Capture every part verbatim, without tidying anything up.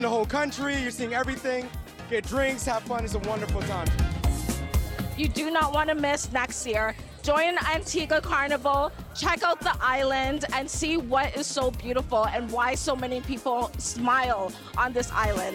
the whole country. You're seeing everything. Get drinks, have fun. It's a wonderful time. You do not want to miss next year. Join Antigua Carnival, check out the island, and see what is so beautiful and why so many people smile on this island.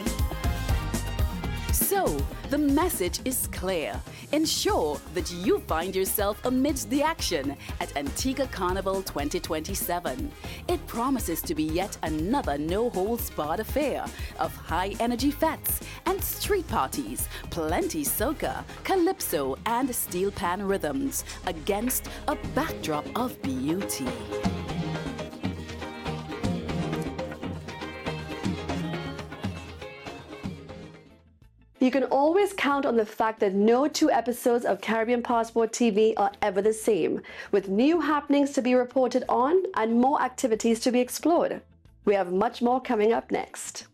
So, the message is clear. Ensure that you find yourself amidst the action at Antigua Carnival twenty twenty-seven. It promises to be yet another no-holds-barred affair of high-energy fets and street parties, plenty soca, calypso, and steel pan rhythms against a backdrop of beauty. You can always count on the fact that no two episodes of Caribbean Passport T V are ever the same, with new happenings to be reported on and more activities to be explored. We have much more coming up next.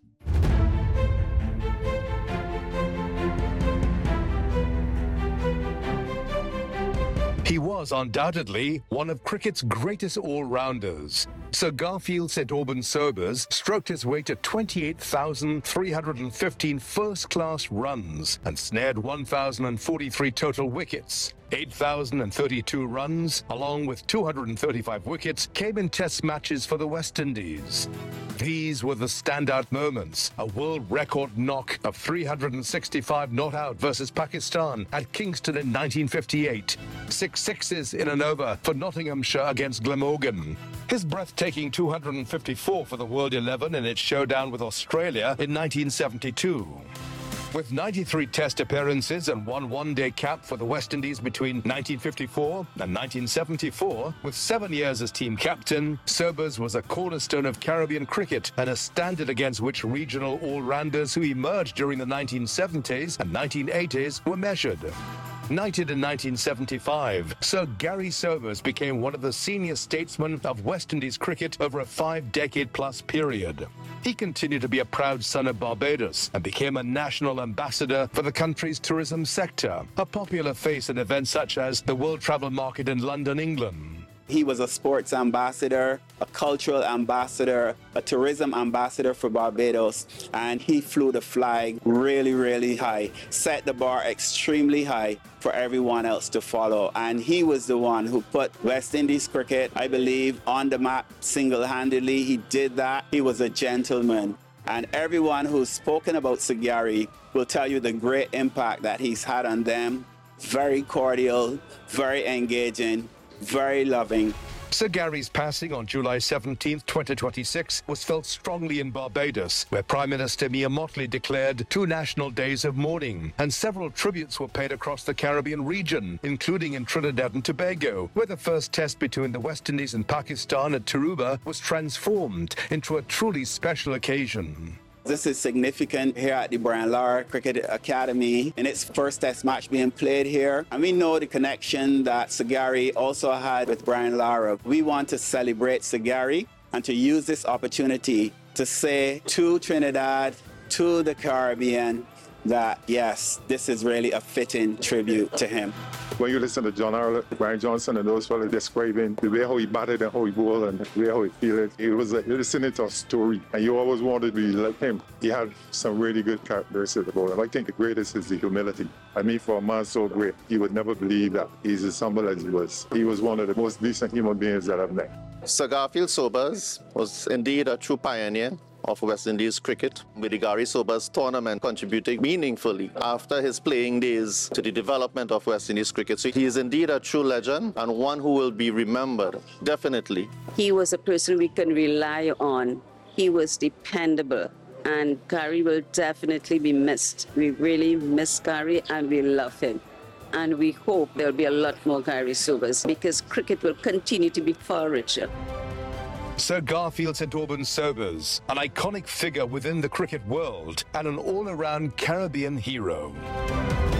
He was undoubtedly one of cricket's greatest all-rounders. Sir Garfield Saint Aubyn Sobers stroked his way to twenty-eight thousand three hundred fifteen first-class runs and snared one thousand forty-three total wickets. eight thousand thirty-two runs, along with two hundred thirty-five wickets, came in test matches for the West Indies. These were the standout moments. A world record knock of three hundred sixty-five not out versus Pakistan at Kingston in nineteen fifty-eight. Six sixes in an over for Nottinghamshire against Glamorgan. His breathtaking two hundred fifty-four for the World eleven in its showdown with Australia in nineteen seventy-two. With ninety-three test appearances and one one-day cap for the West Indies between nineteen fifty-four and nineteen seventy-four, with seven years as team captain, Sobers was a cornerstone of Caribbean cricket and a standard against which regional all-rounders who emerged during the nineteen seventies and nineteen eighties were measured. Knighted in nineteen seventy-five, Sir Gary Sobers became one of the senior statesmen of West Indies cricket over a five-decade-plus period. He continued to be a proud son of Barbados and became a national ambassador for the country's tourism sector, a popular face at events such as the World Travel Market in London, England. He was a sports ambassador, a cultural ambassador, a tourism ambassador for Barbados, and he flew the flag really, really high, set the bar extremely high for everyone else to follow. And he was the one who put West Indies cricket, I believe, on the map single-handedly. He did that. He was a gentleman. And everyone who's spoken about Sir Gary will tell you the great impact that he's had on them. Very cordial, very engaging, very loving. Sir Gary's passing on July seventeenth, twenty twenty-six was felt strongly in Barbados, where Prime Minister Mia Mottley declared two national days of mourning, and several tributes were paid across the Caribbean region, including in Trinidad and Tobago, where the first test between the West Indies and Pakistan at Tarouba was transformed into a truly special occasion. This is significant here at the Brian Lara Cricket Academy in its first test match being played here. And we know the connection that Sir Gary also had with Brian Lara. We want to celebrate Sir Gary and to use this opportunity to say to Trinidad, to the Caribbean, that yes, this is really a fitting tribute to him. When you listen to John Arlott, Brian Johnson, and those fellas describing the way how he batted and how he bowled and the way how he feels, it was like you're listening to a story, and you always wanted to be like him. He had some really good characteristics about him. I think the greatest is the humility. I mean, for a man so great, he would never believe that he's as humble as he was. He was one of the most decent human beings that I've met. Sir Garfield Sobers was indeed a true pioneer of West Indies cricket, with the Gary Sobers tournament contributing meaningfully after his playing days to the development of West Indies cricket. So he is indeed a true legend and one who will be remembered, definitely. He was a person we can rely on. He was dependable, and Gary will definitely be missed. We really miss Gary and we love him. And we hope there'll be a lot more Gary Sobers, because cricket will continue to be far richer. Sir Garfield Saint Aubyn Sobers, an iconic figure within the cricket world and an all-around Caribbean hero.